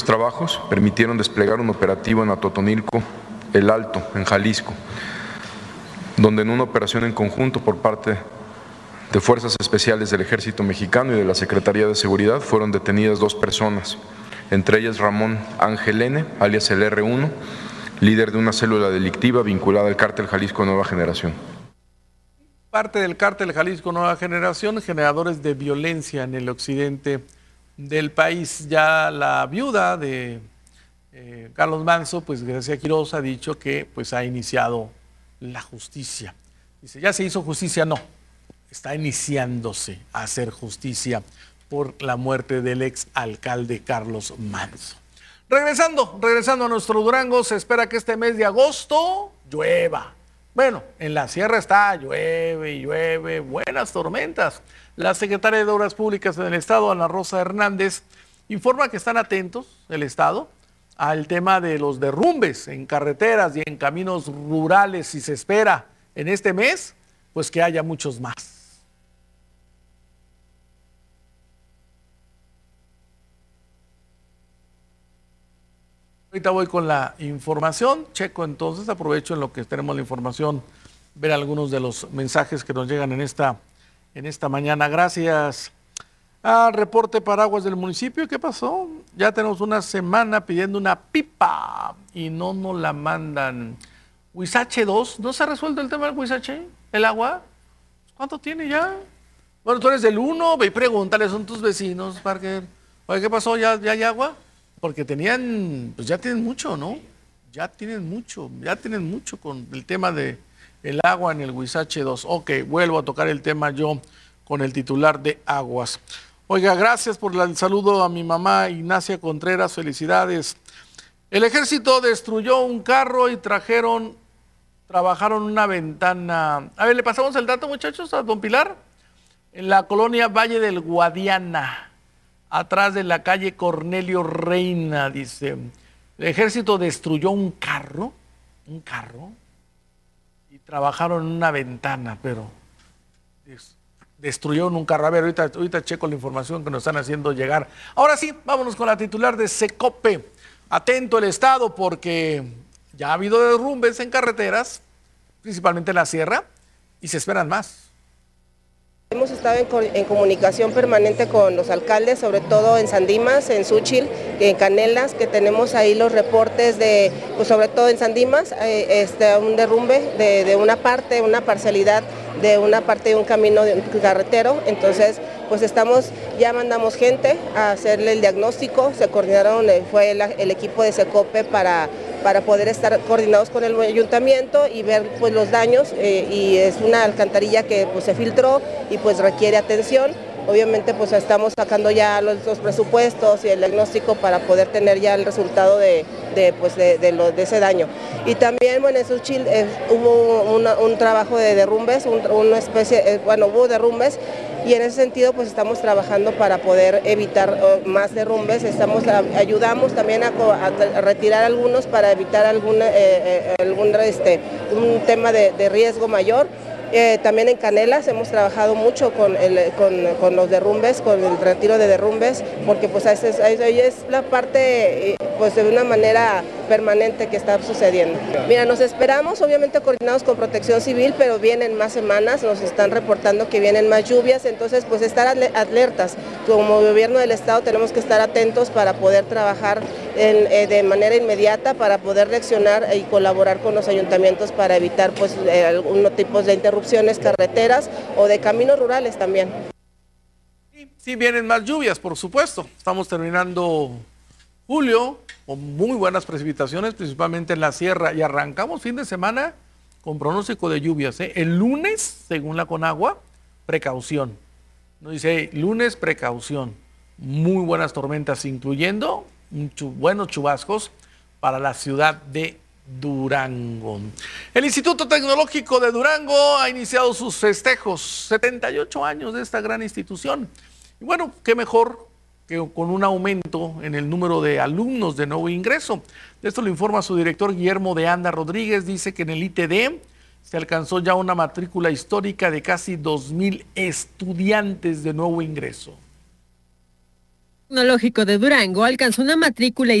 trabajos permitieron desplegar un operativo en Atotonilco, El Alto, en Jalisco, donde en una operación en conjunto por parte de Fuerzas Especiales del Ejército Mexicano y de la Secretaría de Seguridad fueron detenidas 2 personas, entre ellas Ramón Ángel N., alias el R1, líder de una célula delictiva vinculada al Cártel Jalisco Nueva Generación. Parte del Cártel Jalisco Nueva Generación, generadores de violencia en el occidente del país. Ya la viuda de Carlos Manzo, pues Gracia Quiroz, ha dicho que pues ha iniciado la justicia. Dice, ¿ya se hizo justicia? No, está iniciándose a hacer justicia por la muerte del ex alcalde Carlos Manzo. Regresando a nuestro Durango, se espera que este mes de agosto llueva. Bueno, en la sierra está, llueve y llueve, buenas tormentas. La secretaria de Obras Públicas del Estado, Ana Rosa Hernández, informa que están atentos, el Estado, al tema de los derrumbes en carreteras y en caminos rurales, y se espera en este mes, pues que haya muchos más. Ahorita voy con la información, checo entonces, aprovecho en lo que tenemos la información, ver algunos de los mensajes que nos llegan en esta mañana. Gracias. Reporte paraguas del municipio, ¿qué pasó? Ya tenemos una semana pidiendo una pipa y no nos la mandan. Huizache 2, ¿no se ha resuelto el tema del Huizache? ¿El agua? ¿Cuánto tiene ya? Bueno, tú eres del 1, ve y pregúntale, son tus vecinos, Parker. Oye, ¿qué pasó? ¿Ya hay agua? Porque tenían, pues ya tienen mucho, ¿no? Ya tienen mucho con el tema de el agua en el Huizache 2. Ok, vuelvo a tocar el tema yo con el titular de Aguas. Oiga, gracias por el saludo a mi mamá Ignacia Contreras, felicidades. El ejército destruyó un carro y trabajaron una ventana. A ver, ¿le pasamos el dato, muchachos, a don Pilar? En la colonia Valle del Guadiana, atrás de la calle Cornelio Reina, dice, el ejército destruyó un carro, y trabajaron en una ventana, pero destruyeron un carro. A ver, ahorita checo la información que nos están haciendo llegar. Ahora sí, vámonos con la titular de Secope. Atento el Estado porque ya ha habido derrumbes en carreteras, principalmente en la sierra, y se esperan más. Hemos estado en comunicación permanente con los alcaldes, sobre todo en San Dimas, en Xúchitl, en Canelas, que tenemos ahí los reportes de, pues sobre todo en San Dimas, un derrumbe de una parcialidad de una parte de un camino carretero. Entonces, pues ya mandamos gente a hacerle el diagnóstico, se coordinaron, fue el equipo de Secope para poder estar coordinados con el ayuntamiento y ver pues los daños, y es una alcantarilla que pues se filtró y pues requiere atención. Obviamente pues estamos sacando ya los presupuestos y el diagnóstico para poder tener ya el resultado de ese daño. Y también, bueno, en Xúchitl hubo un trabajo de derrumbes, hubo derrumbes, y en ese sentido pues estamos trabajando para poder evitar más derrumbes. Ayudamos también a retirar algunos para evitar un tema de riesgo mayor. También en Canelas hemos trabajado mucho con los derrumbes, con el retiro de derrumbes, porque pues ahí es la parte pues de una manera permanente que está sucediendo. Mira, nos esperamos, obviamente coordinados con Protección Civil, pero vienen más semanas, nos están reportando que vienen más lluvias, entonces pues estar alertas. Como gobierno del estado tenemos que estar atentos para poder trabajar de manera inmediata, para poder reaccionar y colaborar con los ayuntamientos para evitar pues algunos tipos de interrupciones carreteras o de caminos rurales también. Sí, vienen más lluvias, por supuesto. Estamos terminando julio con muy buenas precipitaciones, principalmente en la sierra, y arrancamos fin de semana con pronóstico de lluvias. El lunes, según la Conagua, precaución. Nos dice lunes, precaución. Muy buenas tormentas, incluyendo buenos chubascos para la ciudad de Durango. El Instituto Tecnológico de Durango ha iniciado sus festejos, 78 años de esta gran institución. Y bueno, qué mejor que con un aumento en el número de alumnos de nuevo ingreso. De esto lo informa su director Guillermo de Anda Rodríguez. Dice que en el ITD se alcanzó ya una matrícula histórica de casi 2,000 estudiantes de nuevo ingreso. Tecnológico de Durango alcanzó una matrícula